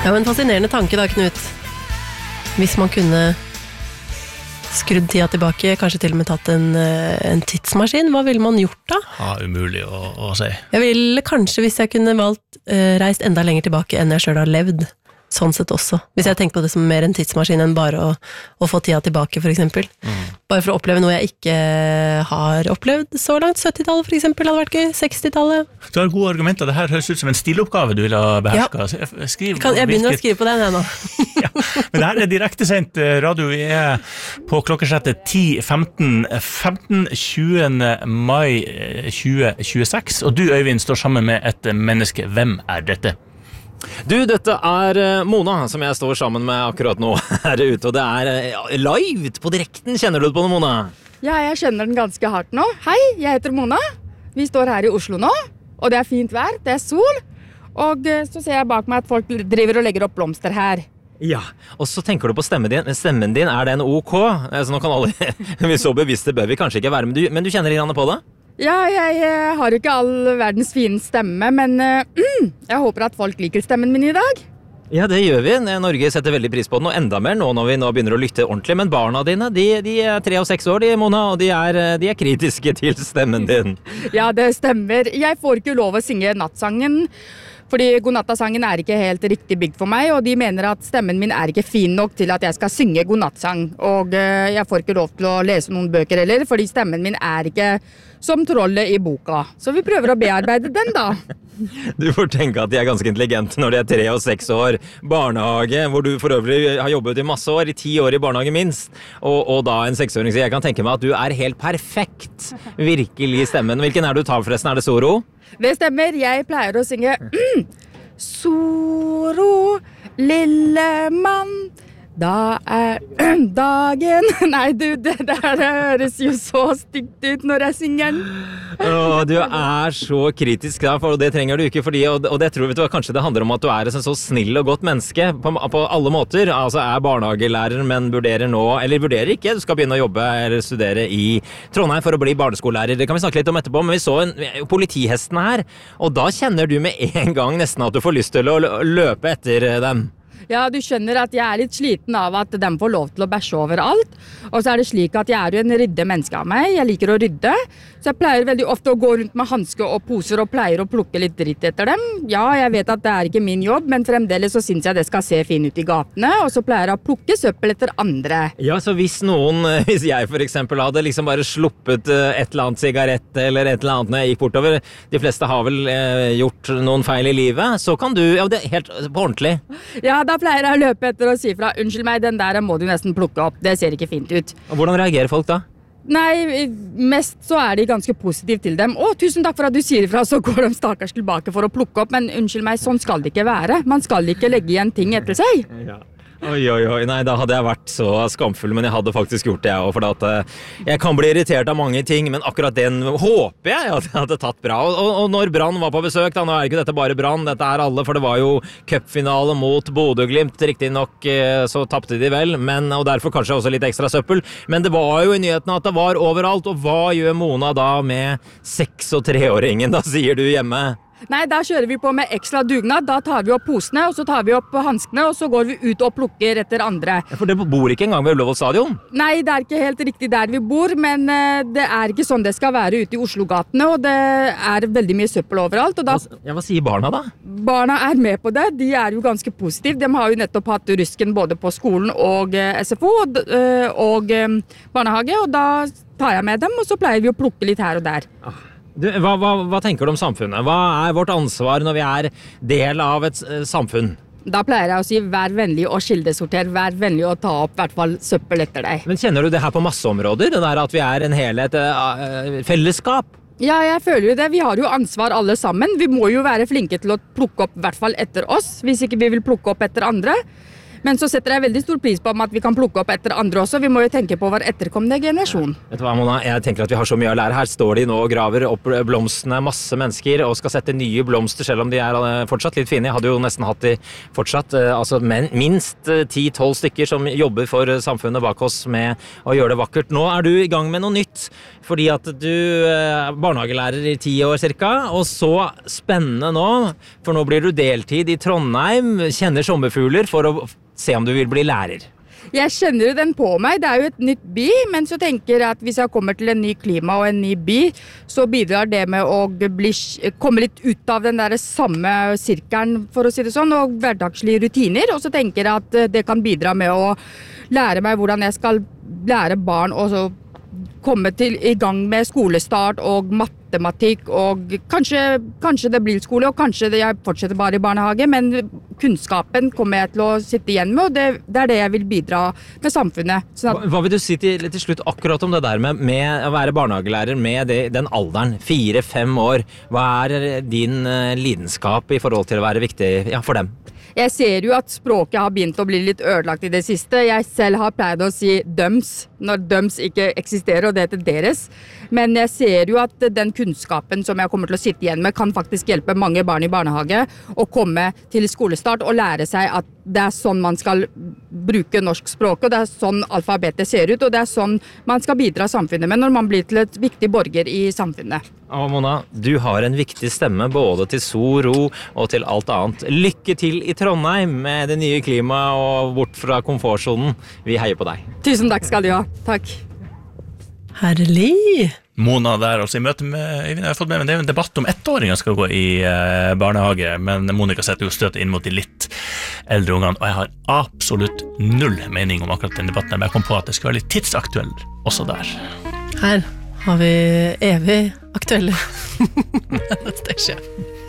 Ja, men fascinerende tanke da, Knut. Hvis man kunne skrudd tida tilbake, kanskje til og med tatt en tidsmaskin, hva ville man gjort da? Ja, umulig å si. Jeg ville kanskje, hvis jeg kunne valgt, reist enda lenger tilbake enn jeg selv har levd. Sånn sett også. Hvis jeg tenker på det som mer en tidsmaskin enn bare å få tida tilbake, for eksempel. Bare for å oppleve noe jeg ikke har opplevd så langt. 70-tallet, for eksempel, hadde vært gøy. 60-tallet. Du har gode argumenter. Det her høres ut som en stiloppgave du vil ha beherska. Ja. Jeg begynner å skrive på den nå. Ja. Men det her er direktesendt radio. Vi er på klokkesettet 10:15, 20. mai 2026. Og du, Øyvind, står sammen med et menneske. Hvem er dette? Du, dette er Mona, som jeg står sammen med akkurat nå her ute, og det er live på direkten. Kjenner du det på det, Mona? Ja, jeg kjenner den ganske hardt nå. Hei, jeg heter Mona. Vi står her i Oslo nå, og det er fint vær, det er sol, og så ser jeg bak meg at folk driver og legger opp blomster her. Ja, og så tenker du på stemmen din, er den ok? Så nå kan alle, vi så bevisste bør vi kanskje ikke være, men du kjenner litt på det? Ja, jeg har ikke all verdens fine stemme, men jeg håper at folk liker stemmen min i dag. Ja, det gjør vi. Norge setter veldig pris på den, og enda mer nå når vi begynner å lytte ordentlig. Men barna dine, de er 3 og 6 år, Mona, og de er kritiske til stemmen din. Ja, det stemmer. Jeg får ikke lov å synge nattsangen, fordi godnattasangen er ikke helt riktig bygd for meg, og de mener at stemmen min er ikke fin nok til at jeg skal synge godnattsang. Og jeg får ikke lov til å lese noen bøker heller, fordi stemmen min er ikke som trollet i boka. Så vi prøver å bearbeide den da. Du får tenke at de er ganske intelligente når de er 3 og 6 år. Barnehage, hvor du for øvrig har jobbet i masse år, i 10 år i barnehage minst. Og da en 6-åring, så jeg kan tenke meg at du er helt perfekt. Virkelig stemmen. Hvilken er du tar forresten? Er det Soro? Det stemmer. Jeg pleier å synge Soro, lille mann, da er dagen. Nei, du, det der høres jo så stygt ut når jeg synger den. Du er så kritisk da, for det trenger du ikke, fordi, og det tror vi kanskje det handler om at du er en så snill og godt menneske på alle måter. Altså er barnehagelærer, men vurderer nå, eller vurderer ikke, du skal begynne å jobbe eller studere i Trondheim for å bli barneskolelærer. Det kan vi snakke litt om etterpå, men vi så politihesten her, og da kjenner du med en gang nesten at du får lyst til å løpe etter dem. Ja, du skjønner at jeg er litt sliten av at de får lov til å bæsje overalt. Og så er det slik at jeg er jo en rydde menneske av meg. Jeg liker å rydde. Så jeg pleier veldig ofte å gå rundt med handske og poser og pleier å plukke litt dritt etter dem. Ja, jeg vet at det er ikke min jobb, men fremdeles så synes jeg det skal se fin ut i gatene. Og så pleier jeg å plukke søppel etter andre. Ja, så hvis jeg for eksempel hadde liksom bare sluppet et eller annet sigarett eller et eller annet når jeg gikk bortover, de fleste har vel gjort noen feil i livet, så kan du, ja, det er helt på ordentlig. Ja, da pleier jeg å løpe etter og si fra, unnskyld meg, den der må du nesten plukke opp, det ser ikke fint ut. Og hvordan reagerer folk da? Nei, mest så er de ganske positive til dem. Å, tusen takk for at du sier ifra, så går de stakkars tilbake for å plukke opp, men unnskyld meg, sånn skal det ikke være. Man skal ikke legge igjen ting etter seg. Ja. Oi, nei, da hadde jeg vært så skamfull, men jeg hadde faktisk gjort det, for at jeg kan bli irritert av mange ting, men akkurat den håper jeg at jeg hadde tatt bra. Og når Brann var på besøk, da, nå er ikke dette bare Brann, dette er alle, for det var jo cupfinale mot Bodø/Glimt, riktig nok så tappte de vel, og derfor kanskje også litt ekstra søppel, men det var jo i nyhetene at det var overalt, og hva gjør Mona da med 6- og 3-åringen, da sier du hjemme? Nei, da kjører vi på med ekstra dugnad, da tar vi opp posene, og så tar vi opp hanskene, og så går vi ut og plukker etter andre. Ja, for det bor ikke engang ved Ullevål stadion? Nei, det er ikke helt riktig der vi bor, men det er ikke sånn det skal være ute i Oslo-gatene, og det er veldig mye søppel overalt. Og da, ja, hva sier barna da? Barna er med på det, de er jo ganske positive. De har jo nettopp hatt rusken både på skolen og SFO og barnehage, og da tar jeg med dem, og så pleier vi å plukke litt her og der. Du, hva tenker du om samfunnet? Hva er vårt ansvar når vi er del av et samfunn? Da pleier jeg å si, vær vennlig og kildesorter, vær vennlig og ta opp i hvert fall søppel etter deg. Men kjenner du det her på masse områder? Det der at vi er en helhet, fellesskap? Ja, jeg føler jo det. Vi har jo ansvar alle sammen. Vi må jo være flinke til å plukke opp i hvert fall etter oss, hvis ikke vi vil plukke opp etter andre. Men så setter jeg veldig stor pris på at vi kan plukke opp etter andre også. Vi må jo tenke på vår etterkommende generasjon. Vet du hva, Mona? Jeg tenker at vi har så mye å lære. Her står de nå og graver opp blomstene, masse mennesker, og skal sette nye blomster, selv om de fortsatt litt fine. Jeg hadde jo nesten hatt de fortsatt, altså minst 10-12 stykker som jobber for samfunnet bak oss med å gjøre det vakkert. Nå du i gang med noe nytt, fordi at du er barnehagelærer i 10 år cirka, og så spennende nå, for nå blir du deltid i Trondheim, kjenner sommerfugler for å se om du vil bli lærer. Jeg kjenner jo den på meg, det jo et nytt by, men så tenker jeg at hvis jeg kommer til en ny klima og en ny by, så bidrar det med å komme litt ut av den der samme sirkelen, for å si det sånn, og hverdagslige rutiner, og så tenker jeg at det kan bidra med å lære meg hvordan jeg skal lære barn og så komme i gang med skolestart og matematikk, og kanskje det blir skole, og kanskje jeg fortsetter bare i barnehage, men kunnskapen kommer jeg til å sitte igjen med, og det det jeg vil bidra med samfunnet. Sånn Hva vil du si til slutt akkurat om det der med å være barnehagelærer med den alderen, 4-5 år? Hva din lidenskap i forhold til å være viktig for dem? Jeg ser jo at språket har begynt å bli litt ødelagt i det siste. Jeg selv har pleid å si døms, når døms ikke eksisterer, og det heter deres. Men jeg ser jo at den kunnskapen som jeg kommer til å sitte igjen med, kan faktisk hjelpe mange barn i barnehage å komme til skolestart og lære seg at det sånn man skal bruke norsk språk, og det sånn alfabetet ser ut, og det sånn man skal bidra samfunnet med når man blir til et viktig borger i samfunnet. Og Mona, du har en viktig stemme både til ro og til alt annet. Lykke til i Trondheim med det nye klimaet og bort fra komfortsonen. Vi heier på deg. Tusen takk skal du ha. Takk. Herlig! Mona der, altså i møte med Øyvind, jeg har fått med meg, det en debatt om 1-åringer skal gå i barnehage, men Monica setter jo støtet inn mot de litt eldre ungene, og jeg har absolutt null mening om akkurat den debatten, men jeg kom på at det skal være litt tidsaktuell også der. Her har vi evig aktuelle. Det skjer.